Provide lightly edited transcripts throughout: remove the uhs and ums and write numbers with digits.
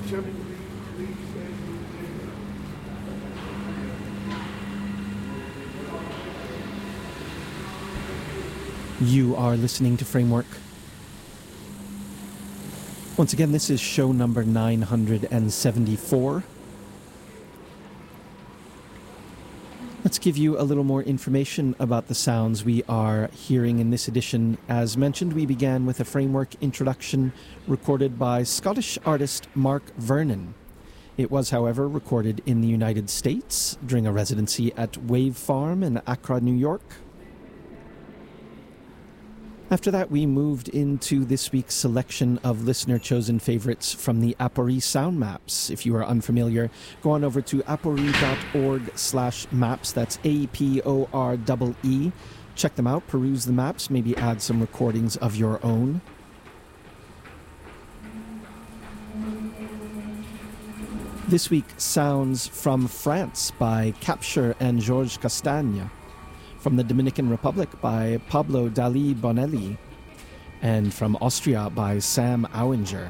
You are listening to Framework. Once again, this is show number 974. Let's give you a little more information about the sounds we are hearing in this edition. As mentioned, we began with a Framework introduction recorded by Scottish artist Mark Vernon. It was, however, recorded in the United States during a residency at Wave Farm in Accra, New York. After that, we moved into this week's selection of listener-chosen favorites from the Apori Sound Maps. If you are unfamiliar, go on over to apori.org/maps. That's APOREE. Check them out, peruse the maps, maybe add some recordings of your own. This week, sounds from France by Capture and Georges Castagne. From the Dominican Republic by Pablo Dali Bonelli, and from Austria by Sam Auinger.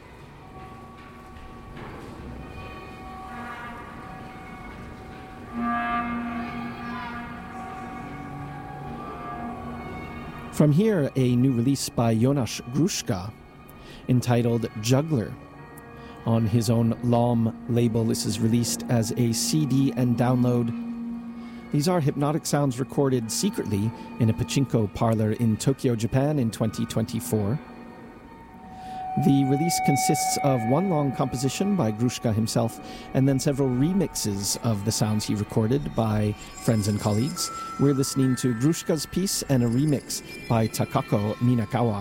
From here, a new release by Jonas Gruszka, entitled Juggler. On his own LOM label, this is released as a CD and download. These are hypnotic sounds recorded secretly in a pachinko parlor in Tokyo, Japan in 2024. The release consists of one long composition by Gruszka himself and then several remixes of the sounds he recorded by friends and colleagues. We're listening to Gruszka's piece and a remix by Takako Minakawa.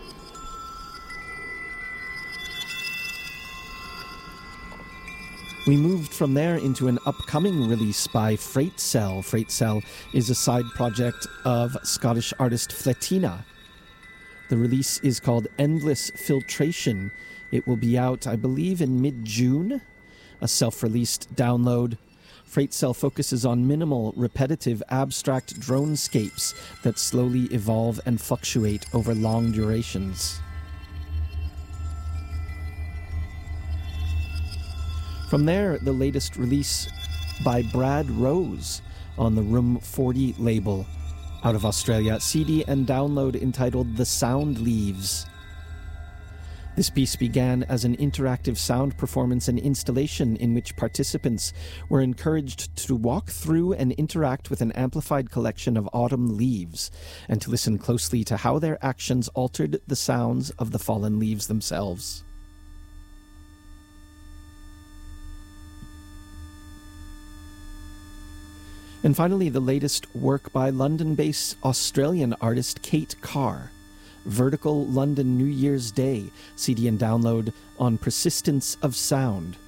We moved from there into an upcoming release by Freight Cell. Freight Cell is a side project of Scottish artist Fletina. The release is called Endless Filtration. It will be out, I believe, in mid-June, a self-released download. Freight Cell focuses on minimal, repetitive, abstract dronescapes that slowly evolve and fluctuate over long durations. From there, the latest release by Brad Rose on the Room 40 label out of Australia, CD and download entitled The Sound Leaves. This piece began as an interactive sound performance and installation in which participants were encouraged to walk through and interact with an amplified collection of autumn leaves and to listen closely to how their actions altered the sounds of the fallen leaves themselves. And finally, the latest work by London-based Australian artist Kate Carr, Vertical London New Year's Day, CD and download on Persistence of Sound.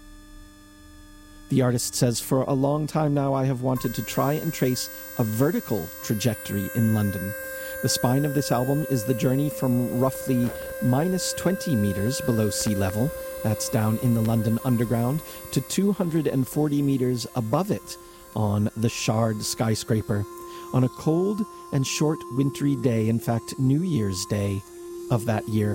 The artist says, "For a long time now I have wanted to try and trace a vertical trajectory in London. The spine of this album is the journey from roughly minus 20 meters below sea level, that's down in the London Underground, to 240 meters above it, on the Shard skyscraper, on a cold and short wintry day, in fact, New Year's Day of that year."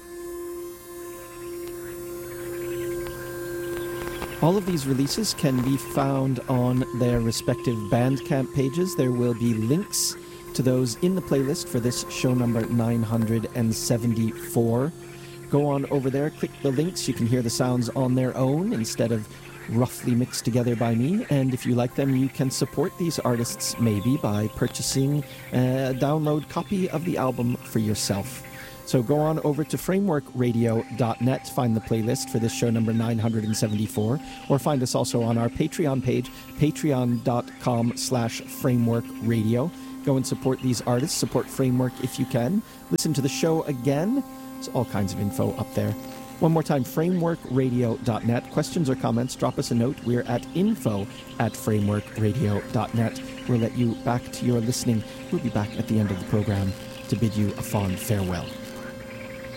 All of these releases can be found on their respective Bandcamp pages. There will be links to those in the playlist for this show number 974. Go on over there, click the links. You can hear the sounds on their own instead of roughly mixed together by me, and if you like them, you can support these artists maybe by purchasing a download copy of the album for yourself. So go on over to frameworkradio.net, find the playlist for this show number 974, or find us also on our Patreon page, patreon.com/frameworkradio. Go and support these artists, support Framework if you can. Listen to the show again. There's all kinds of info up there. One more time, frameworkradio.net. Questions or comments, drop us a note. We're at info@frameworkradio.net. We'll let you back to your listening. We'll be back at the end of the program to bid you a fond farewell.